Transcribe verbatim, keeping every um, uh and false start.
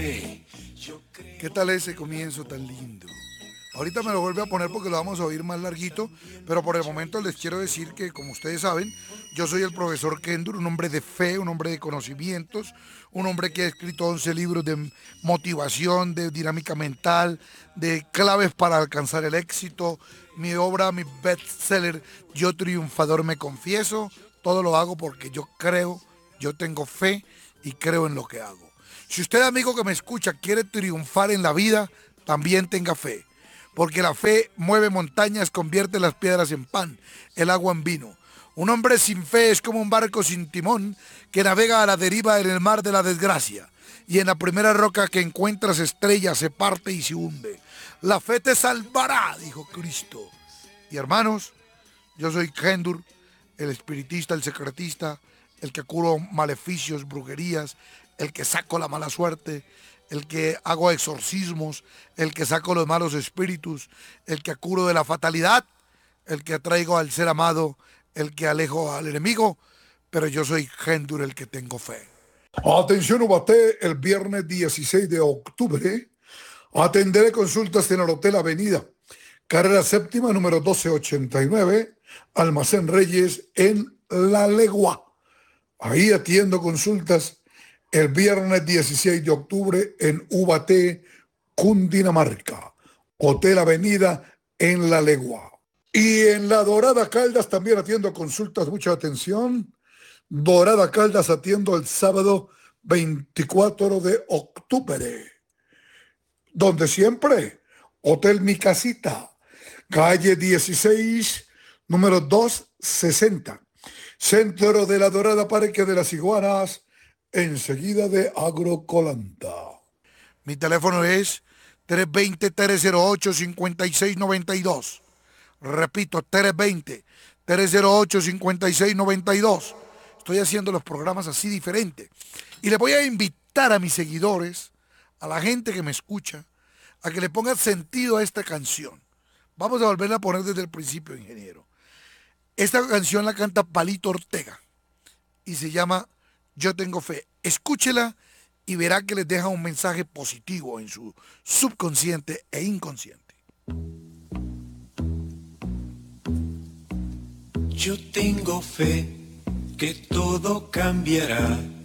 ¿Qué tal ese comienzo tan lindo? Ahorita me lo vuelve a poner porque lo vamos a oír más larguito, pero por el momento les quiero decir que, como ustedes saben, yo soy el profesor Kendur, un hombre de fe, un hombre de conocimientos, un hombre que ha escrito once libros de motivación, de dinámica mental, de claves para alcanzar el éxito. Mi obra, mi bestseller, Yo Triunfador Me Confieso, todo lo hago porque yo creo, yo tengo fe y creo en lo que hago. Si usted, amigo que me escucha, quiere triunfar en la vida, también tenga fe. Porque la fe mueve montañas, convierte las piedras en pan, el agua en vino. Un hombre sin fe es como un barco sin timón que navega a la deriva en el mar de la desgracia. Y en la primera roca que encuentra se estrella, se parte y se hunde. La fe te salvará, dijo Cristo. Y hermanos, yo soy Kendur, el espiritista, el secretista, el que curo maleficios, brujerías, el que saco la mala suerte, el que hago exorcismos, el que saco los malos espíritus, el que curo de la fatalidad, el que atraigo al ser amado, el que alejo al enemigo, pero yo soy Kendur, el que tengo fe. Atención Ubaté, el viernes dieciséis de octubre atenderé consultas en el Hotel Avenida, carrera séptima, número doce ochenta y nueve, Almacén Reyes, en La Legua. Ahí atiendo consultas el viernes dieciséis de octubre en Ubaté, Cundinamarca. Hotel Avenida en La Legua. Y en La Dorada Caldas también atiendo consultas, mucha atención. Dorada Caldas atiendo el sábado veinticuatro de octubre. Donde siempre, Hotel Mi Casita, calle dieciséis, número doscientos sesenta. Centro de La Dorada, Parque de las Iguanas, enseguida de Agrocolanta. Mi teléfono es tres dos cero, tres cero ocho, cinco seis nueve dos. Repito, tres dos cero, tres cero ocho, cinco seis nueve dos. Estoy haciendo los programas así diferentes. Y les voy a invitar a mis seguidores, a la gente que me escucha, a que le pongan sentido a esta canción. Vamos a volverla a poner desde el principio, ingeniero. Esta canción la canta Palito Ortega y se llama Yo Tengo Fe. Escúchela y verá que les deja un mensaje positivo en su subconsciente e inconsciente. Yo tengo fe que todo cambiará.